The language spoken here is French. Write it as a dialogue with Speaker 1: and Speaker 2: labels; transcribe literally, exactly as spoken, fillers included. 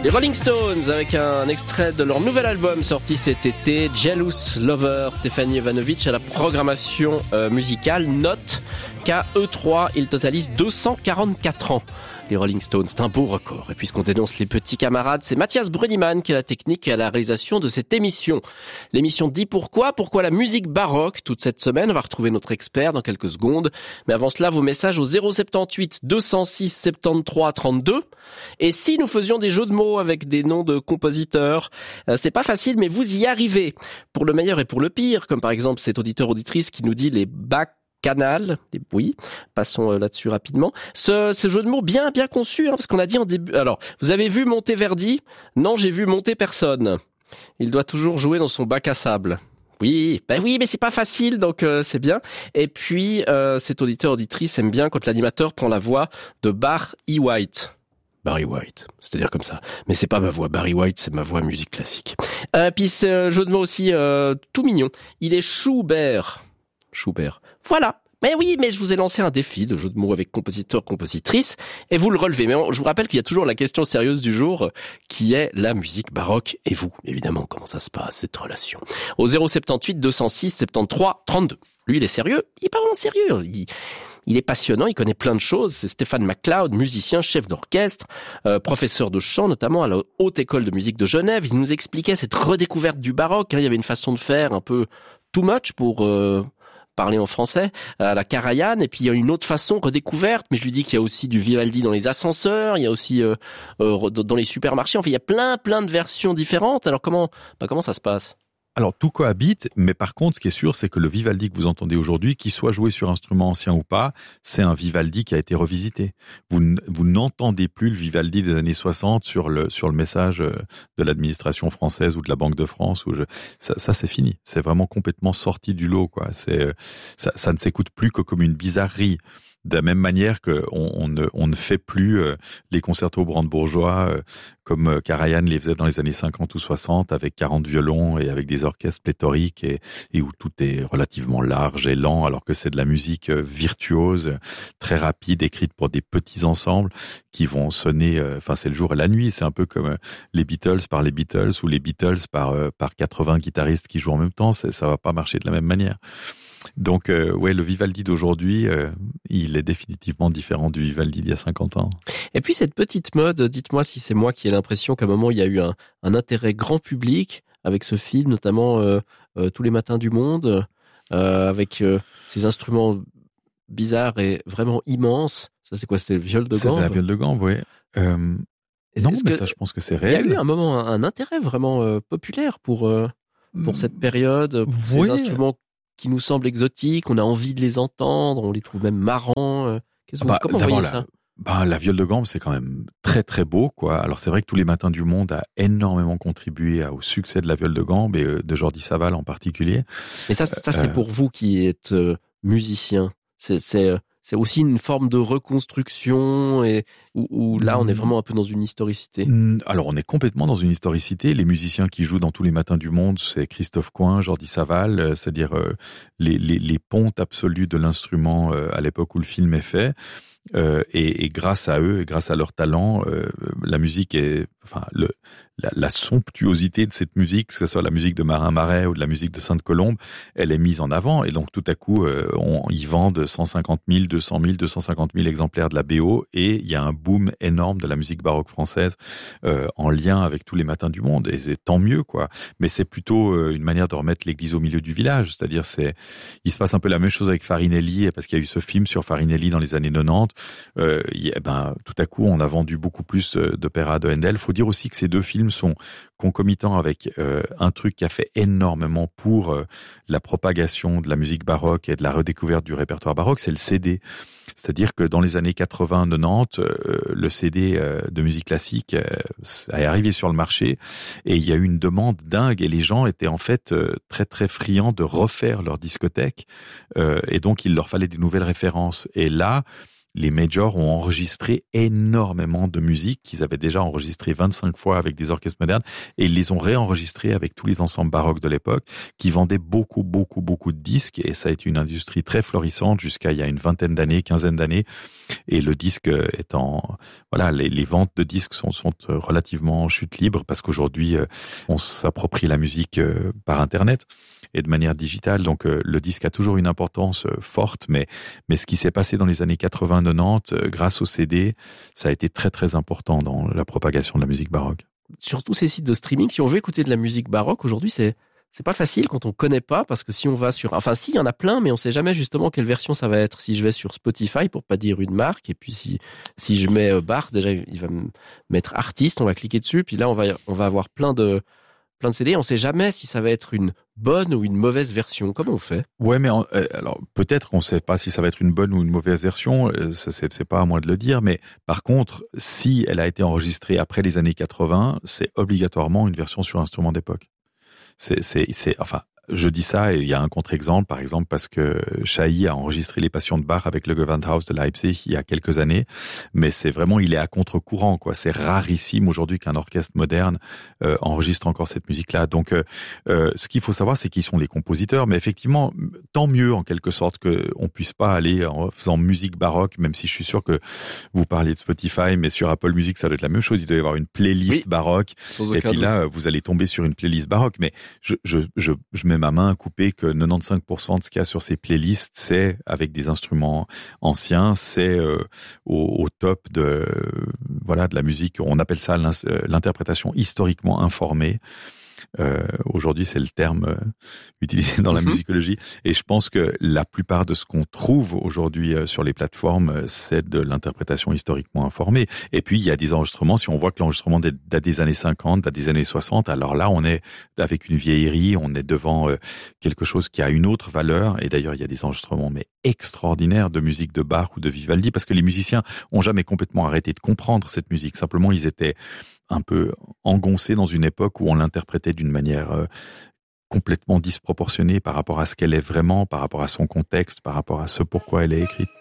Speaker 1: Les Rolling Stones avec un extrait de leur nouvel album sorti cet été, Jealous Lover. Stéphanie Ivanovic à la programmation euh, musicale. Note qu'à E trois, ils totalisent deux cent quarante-quatre ans. Les Rolling Stones, c'est un beau record. Et puisqu'on dénonce les petits camarades, c'est Mathias Brunniman qui a la technique et à la réalisation de cette émission. L'émission dit pourquoi, pourquoi la musique baroque toute cette semaine. On va retrouver notre expert dans quelques secondes. Mais avant cela, vos messages au zéro soixante-dix-huit deux cent six soixante-treize trente-deux. Et si nous faisions des jeux de mots avec des noms de compositeurs, euh, c'est pas facile, mais vous y arrivez. Pour le meilleur et pour le pire, comme par exemple cet auditeur-auditrice qui nous dit les bacs Canal, oui, passons là-dessus rapidement. Ce, ce jeu de mots bien bien conçu, hein, parce qu'on a dit en début. Alors, vous avez vu Monteverdi ? Non, j'ai vu monter personne. Il doit toujours jouer dans son bac à sable. Oui, ben oui, mais c'est pas facile, donc euh, c'est bien. Et puis, euh, cet auditeur-auditrice aime bien quand l'animateur prend la voix de Barry White. Barry White, c'est-à-dire comme ça. Mais c'est pas ma voix, Barry White, c'est ma voix musique classique. Euh, puis c'est un jeu de mots aussi euh, tout mignon. Il est Schubert. Schubert. Voilà. Mais oui, mais je vous ai lancé un défi de jeu de mots avec compositeur, compositrice, et vous le relevez. Mais je vous rappelle qu'il y a toujours la question sérieuse du jour, qui est la musique baroque, et vous, évidemment, comment ça se passe, cette relation. Au zéro soixante-dix-huit deux cent six soixante-treize trente-deux. Lui, il est sérieux, il est pas vraiment sérieux, il... Il est passionnant, il connaît plein de choses. C'est Stéphane MacLeod, musicien, chef d'orchestre, euh, professeur de chant, notamment à la Haute École de musique de Genève. Il nous expliquait cette redécouverte du baroque. Hein. Il y avait une façon de faire un peu too much pour euh, parler en français, à la Karajan. Et puis il y a une autre façon, redécouverte. Mais je lui dis qu'il y a aussi du Vivaldi dans les ascenseurs, il y a aussi euh, euh, dans les supermarchés. Enfin, il y a plein, plein de versions différentes. Alors comment, bah, comment ça se passe ?
Speaker 2: Alors, tout cohabite, mais par contre, ce qui est sûr, c'est que le Vivaldi que vous entendez aujourd'hui, qu'il soit joué sur instrument ancien ou pas, c'est un Vivaldi qui a été revisité. Vous, vous n'entendez plus le Vivaldi des années soixante sur le, sur le message de l'administration française ou de la Banque de France. Ou je, ça, ça c'est fini. C'est vraiment complètement sorti du lot, quoi. C'est, ça, ça ne s'écoute plus que comme une bizarrerie. De la même manière qu'on on ne, on ne fait plus euh, les concertos brandebourgeois euh, comme euh, Karajan les faisait dans les années cinquante ou soixante avec quarante violons et avec des orchestres pléthoriques et, et où tout est relativement large et lent alors que c'est de la musique euh, virtuose, très rapide, écrite pour des petits ensembles qui vont sonner, enfin euh, c'est le jour et la nuit, c'est un peu comme euh, les Beatles par les Beatles ou les Beatles par, euh, par quatre-vingts guitaristes qui jouent en même temps, ça va pas marcher de la même manière. Donc, euh, ouais, le Vivaldi d'aujourd'hui, euh, il est définitivement différent du Vivaldi d'il y a cinquante ans.
Speaker 1: Et puis cette petite mode, dites-moi si c'est moi qui ai l'impression qu'à un moment il y a eu un, un intérêt grand public avec ce film, notamment euh, euh, Tous les matins du monde, euh, avec euh, ces instruments bizarres et vraiment immenses. Ça, c'est quoi ? C'était le viol de gambe ?
Speaker 2: C'est la viol de gambe, oui. Euh, non, mais ça, je pense que c'est réel.
Speaker 1: Il y a eu un moment un, un intérêt vraiment euh, populaire pour euh, pour cette période, pour
Speaker 2: oui.
Speaker 1: ces instruments qui nous semblent exotiques, on a envie de les entendre, on les trouve même marrants. Qu'est-ce que vous,
Speaker 2: bah,
Speaker 1: comment vous voyez
Speaker 2: la,
Speaker 1: ça ?
Speaker 2: Bah, la viol de gambe, c'est quand même très très beau, quoi. Alors c'est vrai que Tous les matins du monde a énormément contribué au succès de la viol de gambe et de Jordi Savall en particulier.
Speaker 1: Mais ça, ça c'est euh, pour vous qui êtes euh, musicien. C'est, c'est, c'est aussi une forme de reconstruction et où, où là, on est vraiment un peu dans une historicité.
Speaker 2: Alors, on est complètement dans une historicité. Les musiciens qui jouent dans Tous les matins du monde, c'est Christophe Coin, Jordi Savall, c'est-à-dire euh, les, les, les pontes absolues de l'instrument euh, à l'époque où le film est fait. Euh, et, et grâce à eux, et grâce à leur talent, euh, la musique est, enfin, le, la, la somptuosité de cette musique, que ce soit la musique de Marin Marais ou de la musique de Sainte-Colombe, elle est mise en avant. Et donc, tout à coup, euh, on, ils vendent cent cinquante mille, deux cent mille, deux cent cinquante mille exemplaires de la B O et il y a un boom énorme de la musique baroque française euh, en lien avec Tous les matins du monde. Et c'est tant mieux, quoi. Mais c'est plutôt euh, une manière de remettre l'église au milieu du village. C'est-à-dire, c'est, il se passe un peu la même chose avec Farinelli, parce qu'il y a eu ce film sur Farinelli dans les années quatre-vingt-dix. Euh, et ben, tout à coup, on a vendu beaucoup plus d'opéras de Handel. Il faut dire aussi que ces deux films sont concomitants avec euh, un truc qui a fait énormément pour euh, la propagation de la musique baroque et de la redécouverte du répertoire baroque, c'est le C D. C'est-à-dire que dans les années quatre-vingts quatre-vingt-dix, euh, le C D euh, de musique classique euh, est arrivé sur le marché et il y a eu une demande dingue et les gens étaient en fait euh, très très friands de refaire leur discothèque euh, et donc il leur fallait des nouvelles références. Et là, les majors ont enregistré énormément de musique qu'ils avaient déjà enregistré vingt-cinq fois avec des orchestres modernes et ils les ont réenregistrés avec tous les ensembles baroques de l'époque qui vendaient beaucoup, beaucoup, beaucoup de disques et ça a été une industrie très florissante jusqu'à il y a une vingtaine d'années, quinzaine d'années et le disque étant, voilà, les, les ventes de disques sont, sont relativement en chute libre parce qu'aujourd'hui on s'approprie la musique par Internet et de manière digitale. Donc euh, le disque a toujours une importance euh, forte, mais mais ce qui s'est passé dans les années quatre-vingts quatre-vingt-dix, euh, grâce au C D, ça a été très très important dans la propagation de la musique baroque.
Speaker 1: Sur tous ces sites de streaming, si on veut écouter de la musique baroque, aujourd'hui, c'est c'est pas facile quand on connaît pas, parce que si on va sur... Enfin, si, il y en a plein, mais on sait jamais justement quelle version ça va être. Si je vais sur Spotify, pour pas dire une marque, et puis si si je mets euh, Bach, déjà, il va me mettre artiste, on va cliquer dessus, puis là, on va on va avoir plein de... plein de C D, on sait jamais si ça va être une bonne ou une mauvaise version. Comment on fait?
Speaker 2: Ouais, mais en, euh, alors peut-être qu'on sait pas si ça va être une bonne ou une mauvaise version, euh, ça, c'est, c'est pas à moi de le dire, mais par contre, si elle a été enregistrée après les années quatre-vingts, c'est obligatoirement une version sur instrument d'époque. C'est, c'est, c'est, enfin, je dis ça et il y a un contre-exemple, par exemple, parce que Chailly a enregistré les Passions de Bach avec le Gewandhaus de Leipzig il y a quelques années, mais c'est vraiment, il est à contre-courant, quoi. C'est rarissime aujourd'hui qu'un orchestre moderne euh, enregistre encore cette musique-là. Donc, euh, euh, ce qu'il faut savoir, c'est qui sont les compositeurs, mais effectivement, tant mieux en quelque sorte qu'on puisse pas aller en faisant musique baroque, même si je suis sûr que vous parliez de Spotify, mais sur Apple Music, ça doit être la même chose. Il doit y avoir une playlist oui, baroque, et puis doute. Là, vous allez tomber sur une playlist baroque. Mais je, je, je, je mets ma main à couper que quatre-vingt-quinze pour cent de ce qu'il y a sur ces playlists, c'est avec des instruments anciens, c'est euh, au, au top de euh, voilà de la musique. On appelle ça l'interprétation historiquement informée. Euh, aujourd'hui, c'est le terme euh, utilisé dans la mm-hmm. musicologie. Et je pense que la plupart de ce qu'on trouve aujourd'hui euh, sur les plateformes, euh, c'est de l'interprétation historiquement informée. Et puis, il y a des enregistrements. Si on voit que l'enregistrement date des années cinquante, date des années soixante, alors là, on est avec une vieillerie, on est devant euh, quelque chose qui a une autre valeur. Et d'ailleurs, il y a des enregistrements mais extraordinaires de musique de Bach ou de Vivaldi, parce que les musiciens ont jamais complètement arrêté de comprendre cette musique. Simplement, ils étaient un peu engoncé dans une époque où on l'interprétait d'une manière euh, complètement disproportionnée par rapport à ce qu'elle est vraiment, par rapport à son contexte, par rapport à ce pourquoi elle est écrite.